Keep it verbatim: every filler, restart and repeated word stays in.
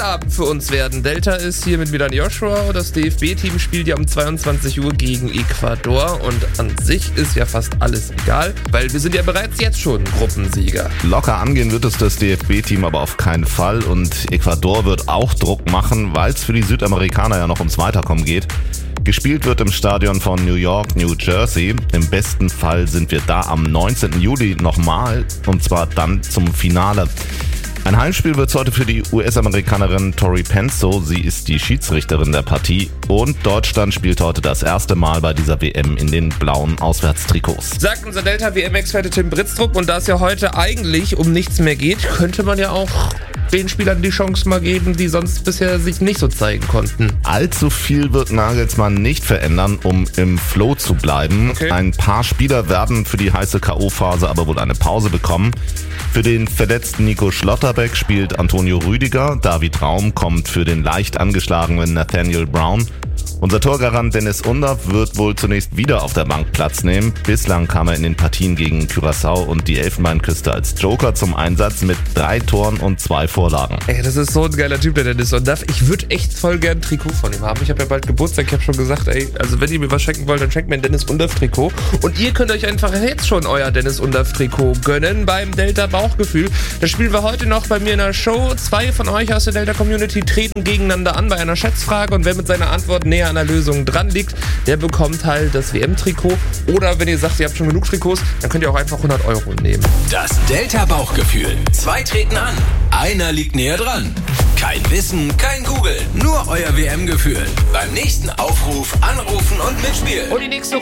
Abend für uns werden. Delta ist hier mit Milan Joshua. Das D F B-Team spielt ja um zweiundzwanzig Uhr gegen Ecuador. Und an sich ist ja fast alles egal, weil wir sind ja bereits jetzt schon Gruppensieger. Locker angehen wird es das D F B-Team aber auf keinen Fall. Und Ecuador wird auch Druck machen, weil es für die Südamerikaner ja noch ums Weiterkommen geht. Gespielt wird im Stadion von New York, New Jersey. Im besten Fall sind wir da am neunzehnten Juli nochmal, und zwar dann zum Finale. Ein Heimspiel wird es heute für die U S-Amerikanerin Tori Penso. Sie ist die Schiedsrichterin der Partie. Und Deutschland spielt heute das erste Mal bei dieser W M in den blauen Auswärtstrikots. Sagt unser Delta-W M-Experte Tim Britztrup. Und da es ja heute eigentlich um nichts mehr geht, könnte man ja auch den Spielern die Chance mal geben, die sonst bisher sich nicht so zeigen konnten. Allzu viel wird Nagelsmann nicht verändern, um im Flow zu bleiben. Okay. Ein paar Spieler werden für die heiße K O-Phase aber wohl eine Pause bekommen. Für den verletzten Nico Schlotterbeck spielt Antonio Rüdiger. David Raum kommt für den leicht angeschlagenen Nathaniel Brown. Unser Torgarant Dennis Undaff wird wohl zunächst wieder auf der Bank Platz nehmen. Bislang kam er in den Partien gegen Curaçao und die Elfenbeinküste als Joker zum Einsatz mit drei Toren und zwei Vorlagen. Ey, das ist so ein geiler Typ, der Dennis Undaff. Ich würde echt voll gern ein Trikot von ihm haben. Ich habe ja bald Geburtstag, ich habe schon gesagt, ey, also wenn ihr mir was schenken wollt, dann schenkt mir ein Dennis Undaff-Trikot. Und ihr könnt euch einfach jetzt schon euer Dennis Undaff-Trikot gönnen beim Delta Bauchgefühl. Das spielen wir heute noch bei mir in der Show. Zwei von euch aus der Delta-Community treten gegeneinander an bei einer Schätzfrage, und wer mit seiner Antwort näher an der Lösung dran liegt, der bekommt halt das W M-Trikot. Oder wenn ihr sagt, ihr habt schon genug Trikots, dann könnt ihr auch einfach hundert Euro nehmen. Das Delta-Bauchgefühl. Zwei treten an, einer liegt näher dran. Kein Wissen, kein Google, nur euer W M-Gefühl. Beim nächsten Aufruf anrufen und mitspielen. Und die nächste